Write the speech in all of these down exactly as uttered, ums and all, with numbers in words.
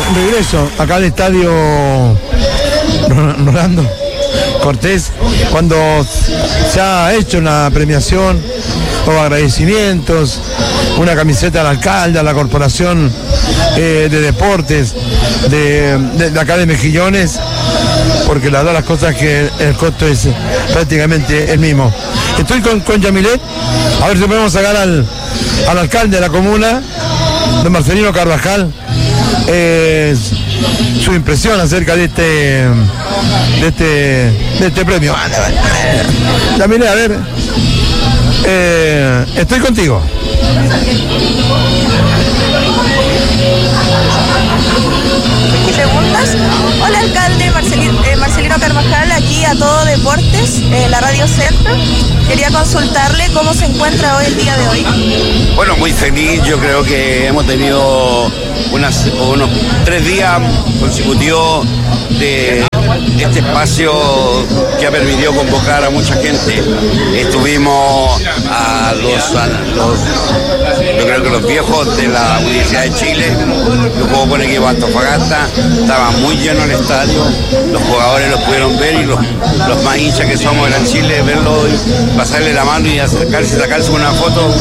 regreso acá al estadio Rolando Cortés, cuando se ha hecho una premiación o agradecimientos, una camiseta al alcalde, a la corporación eh, de deportes de, de, de acá de Mejillones, porque las dos las cosas que el costo es prácticamente el mismo. Estoy con, con Yamilet, a ver si podemos sacar al, al alcalde de la comuna, don Marcelino Carvajal, eh, su impresión acerca de este de este de este premio. Yamilet, a ver, eh, estoy contigo. Preguntas. Hola alcalde, Marcelino, eh, Marcelino Carvajal, aquí a Todo Deportes, eh, la Radio Centro. Quería consultarle cómo se encuentra hoy el día de hoy. Bueno, muy feliz. Yo creo que hemos tenido unas, unos tres días consecutivos de este espacio que ha permitido convocar a mucha gente. Estuvimos a los, a los yo creo que los viejos de la Universidad de Chile, que jugó con el equipo Antofagasta, estaba muy lleno el estadio, los jugadores los pudieron ver y los, los más hinchas que somos de la Chile, verlo y pasarle la mano y acercarse, sacarse una foto.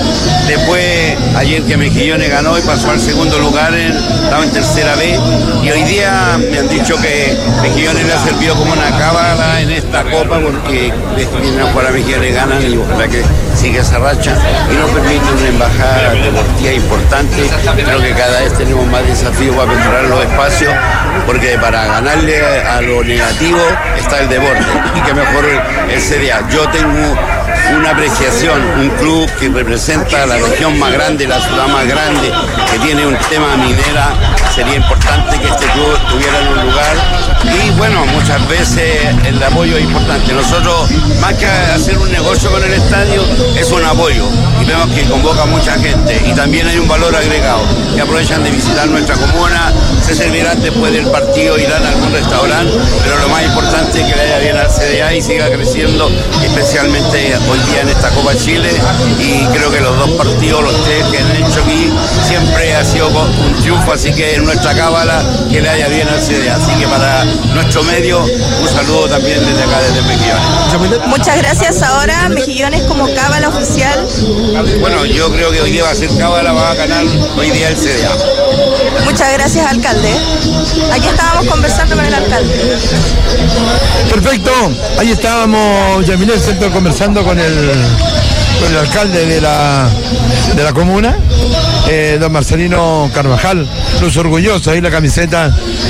Después, ayer que Mejillones ganó y pasó al segundo lugar, en, estaba en tercera B, y hoy día me han dicho que Mejillones le ha servido como una cábala en esta copa, porque vienen a jugar a Mejillones, ganan y ojalá que siga esa racha y nos permite una embajada deportiva importante. Creo que cada vez tenemos más desafíos para mejorar los espacios, porque para ganarle a lo negativo está el deporte y que mejor el C D A. Yo tengo una apreciación, un club que representa la región más grande, la ciudad más grande, que tiene un tema minera. Sería importante que este club estuviera en un lugar y bueno, muchas veces el apoyo es importante. Nosotros, más que hacer un negocio con el estadio, es un apoyo y vemos que convoca a mucha gente y también hay un valor agregado, que aprovechan de visitar nuestra comuna, se servirán después del partido, irán a algún restaurante, pero lo más importante es que le haya bien al C D A y siga creciendo, especialmente hoy día en esta Copa Chile, y creo que los dos partidos, los tres que han hecho aquí, siempre ha sido un triunfo, así que en nuestra cábala que le haya bien al C D A. Así que para nuestro medio, un saludo también desde acá, desde Mejillones. Muchas gracias. Ahora Mejillones como cábala oficial. Bueno, yo creo que hoy día va a ser cábala, va a ganar hoy día el C D A. Muchas gracias, alcalde. Aquí estábamos conversando con el alcalde. Perfecto, ahí estábamos, Yamilet Centro, conversando con el, con el alcalde de la, de la comuna, eh, don Marcelino Carvajal, luz orgulloso, ahí la camiseta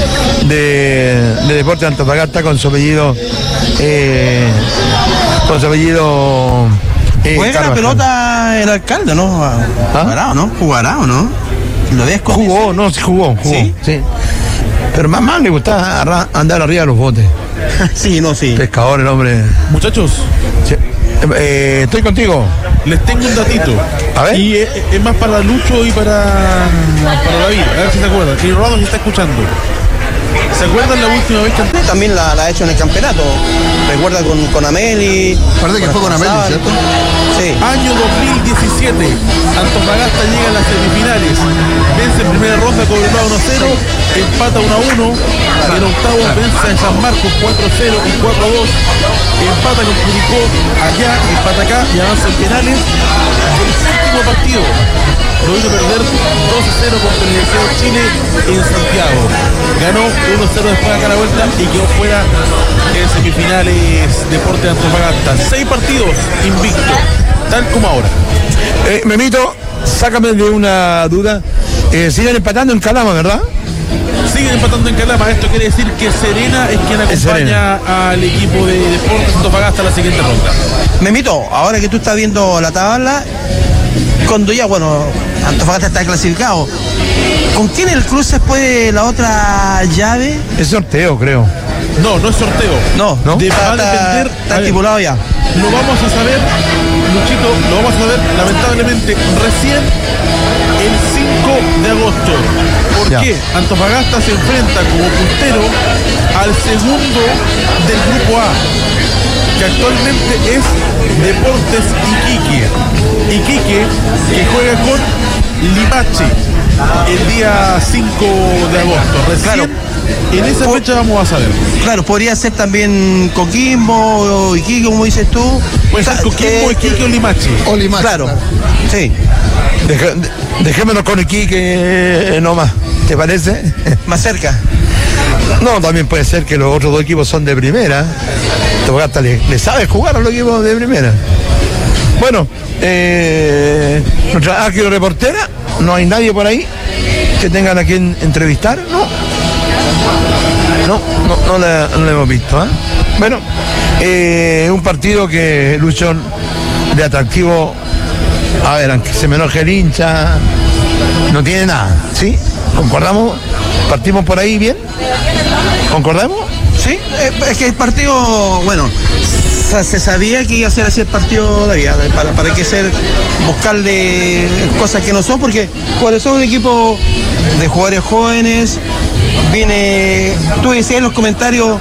de, de Deportes Antofagasta con su apellido, eh, con su apellido. Eh, Juega Carvajal. la pelota el alcalde, ¿no? ¿Jugará o no? ¿Jugará o no? ¿Lo ves con Jugó, no, sí jugó, jugó, ¿sí? Sí. Pero más, más le gustaba andar arriba de los botes. Sí, no, sí. Pescador el hombre. Muchachos, sí. eh, estoy contigo. Les tengo un datito. A ver. Y es, es más para Lucho y para, para David. A ver si se acuerdan. Que Rolando se está escuchando. ¿Se acuerdan la última vez que también la, la ha hecho en el campeonato? Recuerda con, con Ameli. Parece que fue con Ameli, ¿cierto? Sí. Año dos mil diecisiete, Antofagasta llega a las semifinales, vence en primera ronda con Bilbao uno a cero, empata uno a uno, en octavo vence en San Marcos cuatro a cero y cuatro a dos, empata con Curicó allá, empata acá y avanza en penales. El séptimo partido lo hizo perder dos a cero contra el Universidad de Chile en Santiago. Ganó uno a cero después acá a la vuelta y quedó fuera en semifinales Deportes Antofagasta. Seis partidos invicto, tal como ahora. Eh, Memito, sácame de una duda. Eh, siguen empatando en Calama, ¿verdad? Siguen empatando en Calama. Esto quiere decir que Serena es quien acompaña al equipo de Deportes Antofagasta a la siguiente ronda. Memito, ahora que tú estás viendo la tabla, cuando ya, bueno, Antofagasta está clasificado, ¿con quién el cruce después de la otra llave? Es sorteo, creo. No, no es sorteo. No, ¿no? De, va a depender. Está estipulado ya. Lo vamos a saber, Luchito, lo vamos a saber lamentablemente recién el cinco de agosto. ¿Por ya. qué? Antofagasta se enfrenta como puntero al segundo del grupo A, que actualmente es Deportes Iquique. Iquique, que juega con Limache el día cinco de agosto. Recién Claro. en esa Por- fecha vamos a saber. Claro, podría ser también Coquimbo o Iquique, como dices tú. Puede ser Coquimbo, Eh, Iquique o Limache. O Limache, Claro, sí, Deje- de- dejémonos con Iquique eh, nomás, ¿te parece? más cerca. No, también puede ser que los otros dos equipos son de primera. Antofagasta le, le sabe jugar a los equipos de primera. Bueno, eh, nuestra ágil reportera, no hay nadie por ahí que tengan a quien entrevistar, ¿no? No, no, no la, no la hemos visto, ¿eh? Bueno, eh, un partido que Lucho de atractivo, a ver, aunque se me enoje el hincha, no tiene nada, ¿sí? ¿Concordamos? ¿Partimos por ahí bien? ¿Concordamos? Sí, eh, es que el partido, bueno, sa- se sabía que iba a ser así el partido de vida, para, para que ser, buscarle cosas que no son, porque por eso es un equipo de jugadores jóvenes, viene, tú decías en los comentarios,